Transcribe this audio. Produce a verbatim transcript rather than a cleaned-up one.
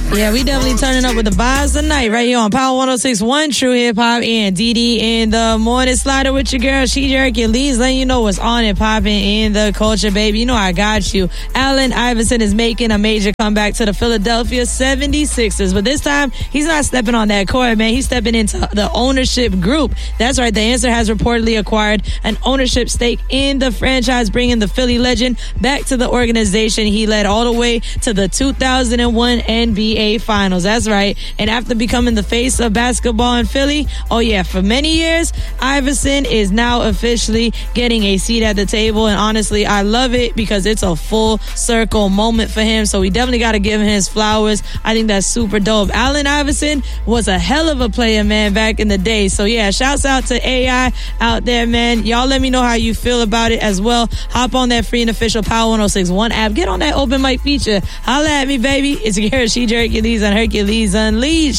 Yeah, we definitely turning up with the vibes tonight right here on Power one oh six point one True Hip Hop and D D in the morning. Slider with your girl, She Hercules, letting you know what's on and popping in the culture, baby. You know I got you. Allen Iverson is making a major comeback to the Philadelphia seventy-sixers, but this time he's not stepping on that court, man. He's stepping into the ownership group. That's right. The Answer has reportedly acquired an ownership stake in the franchise, bringing the Philly legend back to the organization he led all the way to the two thousand one N B A Finals. That's right. And after becoming the face of basketball in Philly, oh yeah, for many years, Iverson is now officially getting a seat at the table. And honestly, I love it because it's a full circle moment for him. So we definitely got to give him his flowers. I think that's super dope. Allen Iverson was a hell of a player, man, back in the day. So yeah, shouts out to A I out there, man. Y'all let me know how you feel about it as well. Hop on that free and official Power one oh six point one app. Get on that open mic feature. Holla at me, baby. It's your girl, She Hercules on Hercules Unleashed.